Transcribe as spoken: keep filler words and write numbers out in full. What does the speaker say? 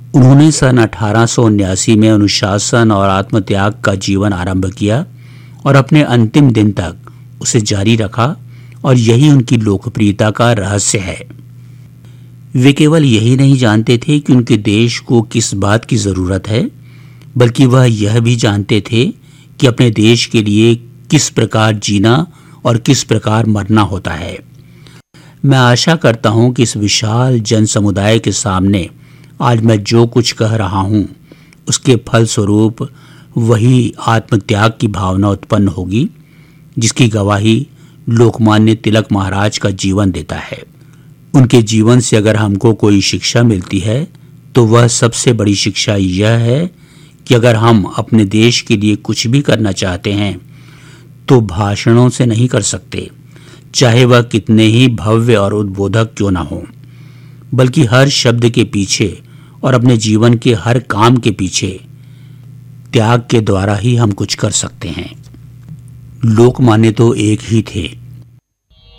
उन्होंने सन अठारह सौ उन्यासी में अनुशासन और आत्मत्याग का जीवन आरंभ किया और अपने अंतिम दिन तक उसे जारी रखा, और यही उनकी लोकप्रियता का रहस्य है। वे केवल यही नहीं जानते थे कि उनके देश को किस बात की ज़रूरत है, बल्कि वह यह भी जानते थे कि अपने देश के लिए किस प्रकार जीना और किस प्रकार मरना होता है। मैं आशा करता हूं कि इस विशाल जन समुदाय के सामने आज मैं जो कुछ कह रहा हूं, उसके फलस्वरूप वही आत्मत्याग की भावना उत्पन्न होगी जिसकी गवाही लोकमान्य तिलक महाराज का जीवन देता है। उनके जीवन से अगर हमको कोई शिक्षा मिलती है तो वह सबसे बड़ी शिक्षा यह है कि अगर हम अपने देश के लिए कुछ भी करना चाहते हैं तो भाषणों से नहीं कर सकते, चाहे वह कितने ही भव्य और उद्बोधक क्यों ना हो, बल्कि हर शब्द के पीछे और अपने जीवन के हर काम के पीछे त्याग के द्वारा ही हम कुछ कर सकते हैं। लोकमान्य तो एक ही थे,